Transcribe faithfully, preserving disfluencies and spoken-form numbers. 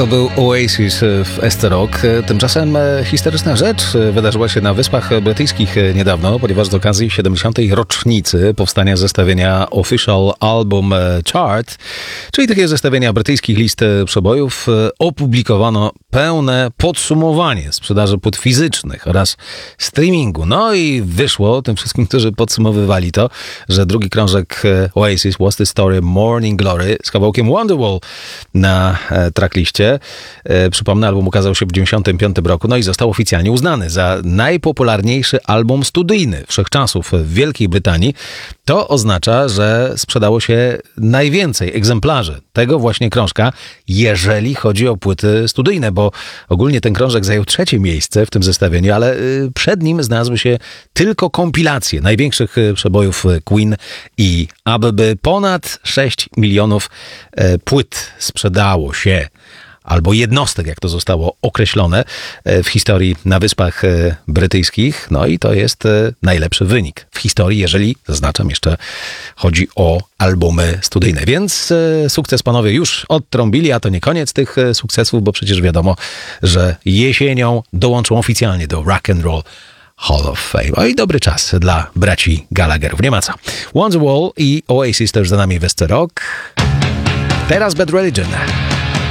To był Oasis w Esty Rock. Tymczasem historyczna rzecz wydarzyła się na Wyspach Brytyjskich niedawno, ponieważ z okazji siedemdziesiątej rocznicy powstania zestawienia Official Album Chart, czyli takie zestawienia brytyjskich list przebojów, opublikowano pełne podsumowanie sprzedaży płyt fizycznych oraz streamingu. No i wyszło tym wszystkim, którzy podsumowywali to, że drugi krążek Oasis, What's the Story, Morning Glory z kawałkiem Wonderwall na trackliście. Przypomnę, album ukazał się w dziewięćdziesiątym piątym roku, no i został oficjalnie uznany za najpopularniejszy album studyjny wszechczasów w Wielkiej Brytanii. To oznacza, że sprzedało się najwięcej egzemplarzy tego właśnie krążka, jeżeli chodzi o płyty studyjne, bo ogólnie ten krążek zajął trzecie miejsce w tym zestawieniu, ale przed nim znalazły się tylko kompilacje największych przebojów Queen i A B B. Ponad sześć milionów płyt sprzedało się, albo jednostek, jak to zostało określone w historii na Wyspach Brytyjskich. No i to jest najlepszy wynik w historii, jeżeli, zaznaczam jeszcze, chodzi o albumy studyjne. Więc sukces panowie już odtrąbili, a to nie koniec tych sukcesów, bo przecież wiadomo, że jesienią dołączą oficjalnie do Rock and Roll Hall of Fame. O i dobry czas dla braci Gallagherów. Nie ma co. Wonderwall i Oasis też za nami w Esty Rock. Teraz Bad Religion.